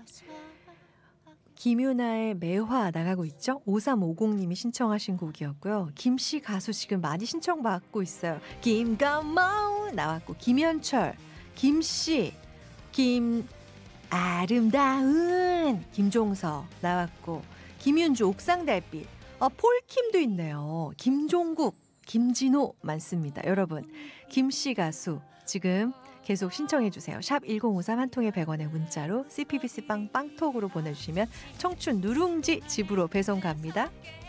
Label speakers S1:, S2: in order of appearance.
S1: 김유나의 매화 나가고 있죠? 5350님이 신청하신 곡이었고요. 김씨 가수 지금 많이 신청받고 있어요. 김가모 나왔고, 김현철, 김씨, 아름다운 김종서 나왔고, 김윤주 옥상달빛, 폴킴도 있네요. 김종국, 김진호 많습니다. 여러분, 김씨 가수 지금 계속 신청해주세요. 샵 1053 한 통에 100원의 문자로 CPBC 빵 빵톡으로 보내주시면 청춘 누룽지 집으로 배송 갑니다.